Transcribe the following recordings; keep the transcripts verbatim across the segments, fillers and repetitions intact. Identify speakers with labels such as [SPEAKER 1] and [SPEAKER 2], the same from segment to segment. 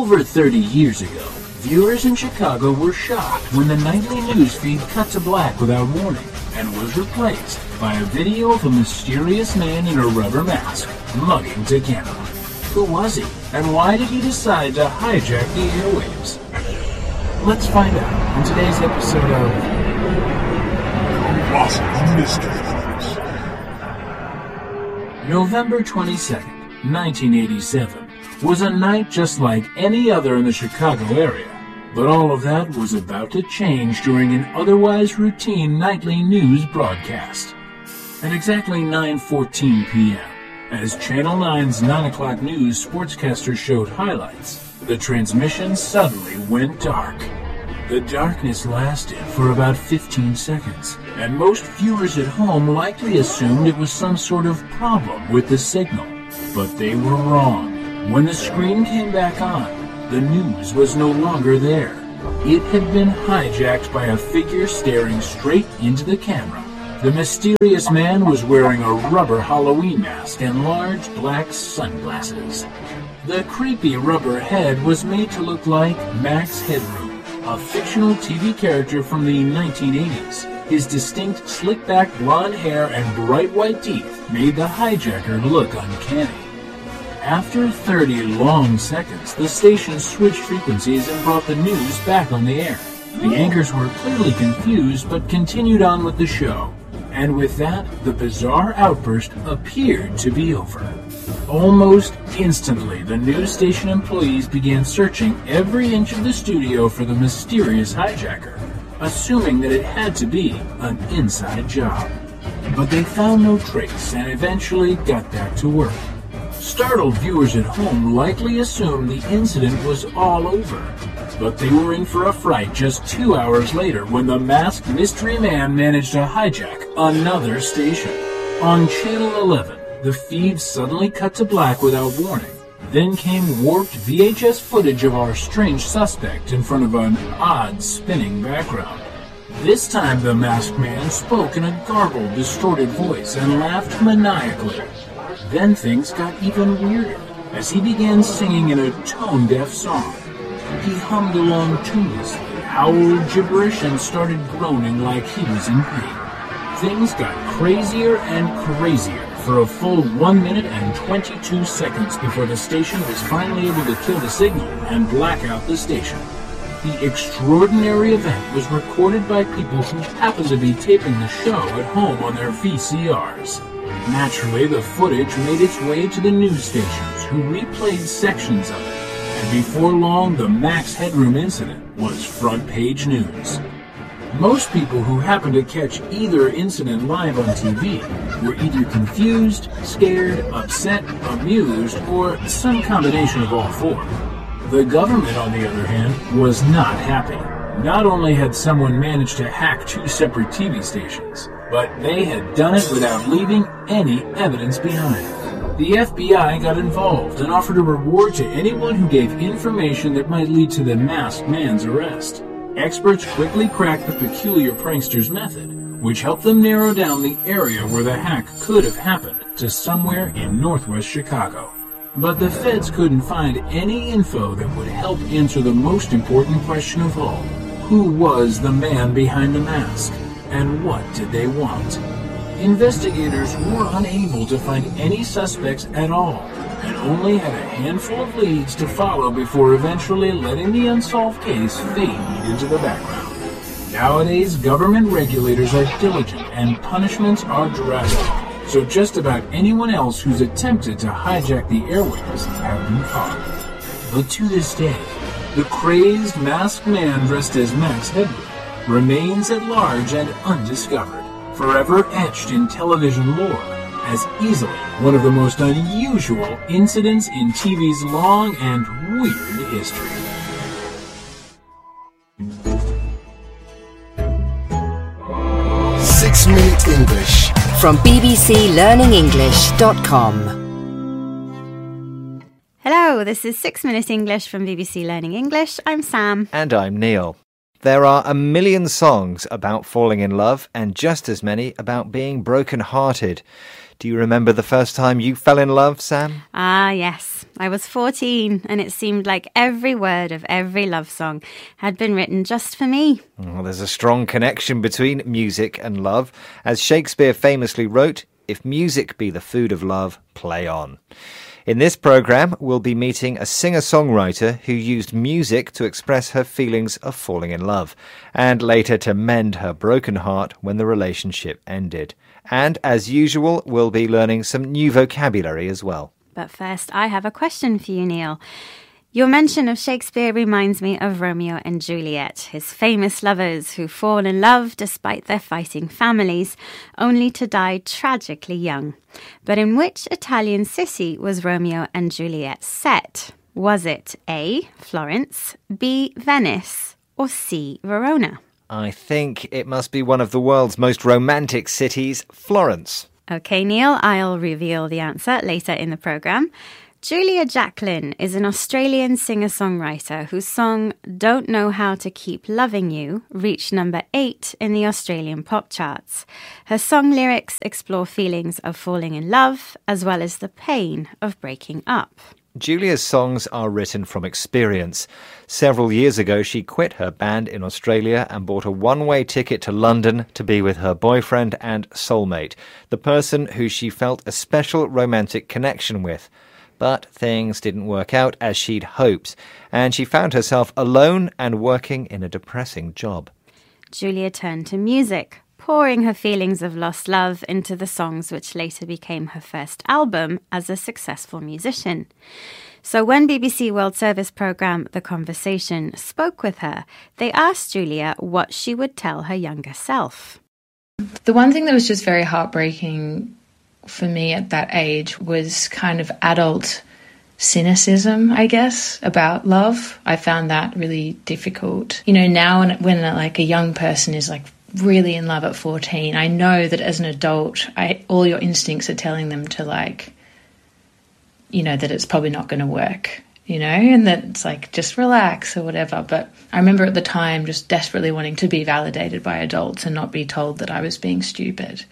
[SPEAKER 1] Over thirty years ago, viewers in Chicago were shocked when the nightly news feed cut to black without warning and was replaced by a video of a mysterious man in a rubber mask mugging to camera. Who was he, and why did he decide to hijack the airwaves? Let's find out in today's episode of
[SPEAKER 2] Colossal Mysteries.
[SPEAKER 1] November twenty-second, nineteen eighty-seven, was a night just like any other in the Chicago area. But all of that was about to change during an otherwise routine nightly news broadcast. At exactly nine fourteen p.m., as Channel nine's nine o'clock news sportscaster showed highlights, the transmission suddenly went dark. The darkness lasted for about fifteen seconds, and most viewers at home likely assumed it was some sort of problem with the signal. But they were wrong. When the screen came back on, the news was no longer there. It had been hijacked by a figure staring straight into the camera. The mysterious man was wearing a rubber Halloween mask and large black sunglasses. The creepy rubber head was made to look like Max Headroom, a fictional T V character from the nineteen eighties. His distinct slick-back blonde hair and bright white teeth made the hijacker look uncanny. After thirty long seconds, the station switched frequencies and brought the news back on the air. The anchors were clearly confused, but continued on with the show. And with that, the bizarre outburst appeared to be over. Almost instantly, the news station employees began searching every inch of the studio for the mysterious hijacker, assuming that it had to be an inside job. But they found no trace and eventually got back to work. Startled viewers at home likely assumed the incident was all over, but they were in for a fright just two hours later when the masked mystery man managed to hijack another station. On Channel eleven, the feed suddenly cut to black without warning. Then came warped V H S footage of our strange suspect in front of an odd spinning background. This time the masked man spoke in a garbled, distorted voice and laughed maniacally. Then things got even weirder as he began singing in a tone-deaf song. He hummed along tunelessly, howled gibberish, and started groaning like he was in pain. Things got crazier and crazier for a full one minute and twenty-two seconds before the station was finally able to kill the signal and black out the station. The extraordinary event was recorded by people who happened to be taping the show at home on their V C Rs. Naturally, the footage made its way to the news stations, who replayed sections of it, and before long, the Max Headroom incident was front-page news. Most people who happened to catch either incident live on T V were either confused, scared, upset, amused, or some combination of all four. The government, on the other hand, was not happy. Not only had someone managed to hack two separate T V stations, but they had done it without leaving any evidence behind. The F B I got involved and offered a reward to anyone who gave information that might lead to the masked man's arrest. Experts quickly cracked the peculiar prankster's method, which helped them narrow down the area where the hack could have happened to somewhere in northwest Chicago. But the feds couldn't find any info that would help answer the most important question of all. Who was the man behind the mask? And what did they want? Investigators were unable to find any suspects at all, and only had a handful of leads to follow before eventually letting the unsolved case fade into the background. Nowadays, government regulators are diligent and punishments are drastic, so just about anyone else who's attempted to hijack the airwaves have been caught. But to this day, the crazed masked man dressed as Max Headroom remains at large and undiscovered, forever etched in television lore as easily one of the most unusual incidents in T V's long and weird history.
[SPEAKER 3] Six Minute English
[SPEAKER 4] from b b c learning english dot com.
[SPEAKER 5] Hello, this is Six Minute English from B B C Learning English. I'm Sam.
[SPEAKER 6] And I'm Neil. There are a million songs about falling in love and just as many about being broken-hearted. Do you remember the first time you fell in love, Sam?
[SPEAKER 5] Ah, yes. I was fourteen, and it seemed like every word of every love song had been written just for me.
[SPEAKER 6] Well, there's a strong connection between music and love. As Shakespeare famously wrote, "If music be the food of love, play on." In this programme, we'll be meeting a singer-songwriter who used music to express her feelings of falling in love, and later to mend her broken heart when the relationship ended. And as usual, we'll be learning some new vocabulary as well.
[SPEAKER 5] But first, I have a question for you, Neil. Your mention of Shakespeare reminds me of Romeo and Juliet, his famous lovers who fall in love despite their fighting families, only to die tragically young. But in which Italian city was Romeo and Juliet set? Was it A, Florence, B, Venice, or C, Verona?
[SPEAKER 6] I think it must be one of the world's most romantic cities, Florence.
[SPEAKER 5] OK, Neil, I'll reveal the answer later in the programme. Julia Jacklin is an Australian singer-songwriter whose song Don't Know How to Keep Loving You reached number eight in the Australian pop charts. Her song lyrics explore feelings of falling in love as well as the pain of breaking up.
[SPEAKER 6] Julia's songs are written from experience. Several years ago, she quit her band in Australia and bought a one-way ticket to London to be with her boyfriend and soulmate, the person who she felt a special romantic connection with. But things didn't work out as she'd hoped, and she found herself alone and working in a depressing job.
[SPEAKER 5] Julia turned to music, pouring her feelings of lost love into the songs which later became her first album as a successful musician. So when B B C World Service programme The Conversation spoke with her, they asked Julia what she would tell her younger self.
[SPEAKER 2] The one thing that was just very heartbreaking for me at that age was kind of adult cynicism, I guess, about love. I found that really difficult. You know, now when, when like a young person is like really in love at fourteen, I know that as an adult, I, all your instincts are telling them to like, you know, that it's probably not going to work, you know, and that it's like, just relax or whatever. But I remember at the time just desperately wanting to be validated by adults and not be told that I was being stupid.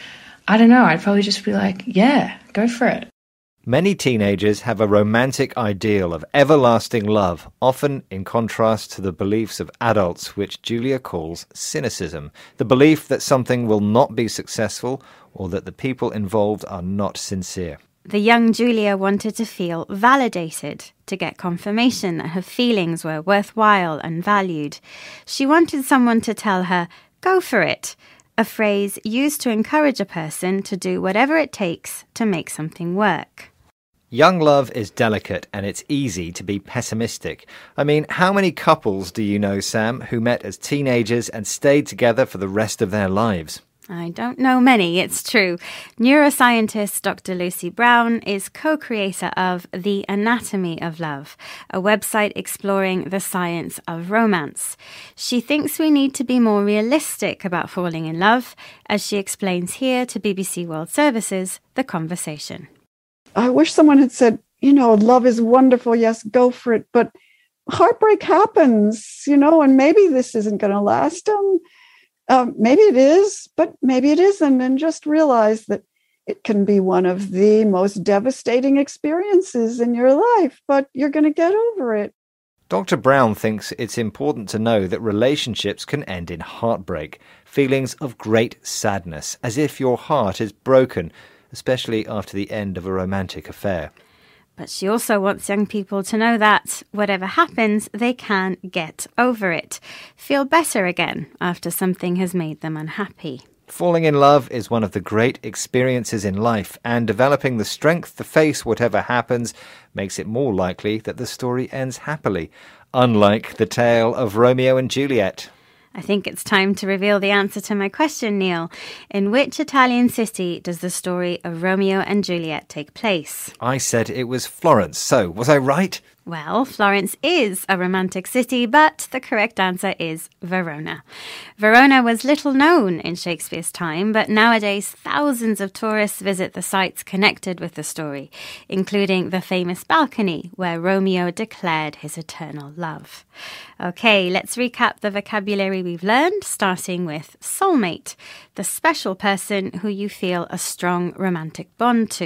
[SPEAKER 2] I don't know, I'd probably just be like, yeah, go for it.
[SPEAKER 6] Many teenagers have a romantic ideal of everlasting love, often in contrast to the beliefs of adults, which Julia calls cynicism, the belief that something will not be successful or that the people involved are not sincere.
[SPEAKER 5] The young Julia wanted to feel validated, to get confirmation that her feelings were worthwhile and valued. She wanted someone to tell her, go for it, a phrase used to encourage a person to do whatever it takes to make something work.
[SPEAKER 6] Young love is delicate and it's easy to be pessimistic. I mean, how many couples do you know, Sam, who met as teenagers and stayed together for the rest of their lives?
[SPEAKER 5] I don't know many, it's true. Neuroscientist Doctor Lucy Brown is co-creator of The Anatomy of Love, a website exploring the science of romance. She thinks we need to be more realistic about falling in love, as she explains here to B B C World Service's The Conversation.
[SPEAKER 3] I wish someone had said, you know, love is wonderful, yes, go for it, but heartbreak happens, you know, and maybe this isn't going to last. Um, Um, maybe it is, but maybe it isn't. And just realize that it can be one of the most devastating experiences in your life, but you're going to get over it.
[SPEAKER 6] Doctor Brown thinks it's important to know that relationships can end in heartbreak, feelings of great sadness, as if your heart is broken, especially after the end of a romantic affair.
[SPEAKER 5] But she also wants young people to know that, whatever happens, they can get over it, feel better again after something has made them unhappy.
[SPEAKER 6] Falling in love is one of the great experiences in life, and developing the strength to face whatever happens makes it more likely that the story ends happily, unlike the tale of Romeo and Juliet.
[SPEAKER 5] I think it's time to reveal the answer to my question, Neil. In which Italian city does the story of Romeo and Juliet take place?
[SPEAKER 6] I said it was Florence, so was I right?
[SPEAKER 5] Well, Florence is a romantic city, but the correct answer is Verona. Verona was little known in Shakespeare's time, but nowadays thousands of tourists visit the sites connected with the story, including the famous balcony where Romeo declared his eternal love. Okay, let's recap the vocabulary we've learned, starting with soulmate, the special person who you feel a strong romantic bond to.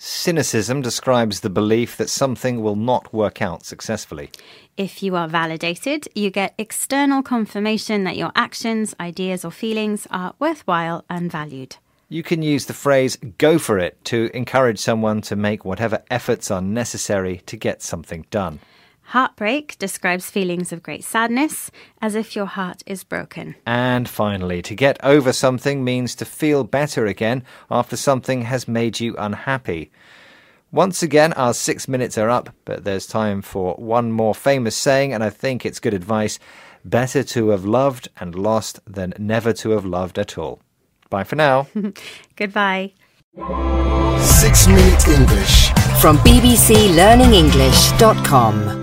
[SPEAKER 6] Cynicism describes the belief that something will not work out successfully.
[SPEAKER 5] If you are validated, you get external confirmation that your actions, ideas or feelings are worthwhile and valued.
[SPEAKER 6] You can use the phrase go for it to encourage someone to make whatever efforts are necessary to get something done.
[SPEAKER 5] Heartbreak describes feelings of great sadness, as if your heart is broken.
[SPEAKER 6] And finally, to get over something means to feel better again after something has made you unhappy. Once again, our six minutes are up, but there's time for one more famous saying, and I think it's good advice. Better to have loved and lost than never to have loved at all. Bye for now.
[SPEAKER 5] Goodbye.
[SPEAKER 7] Six Minute English
[SPEAKER 4] from b b c learning english dot com.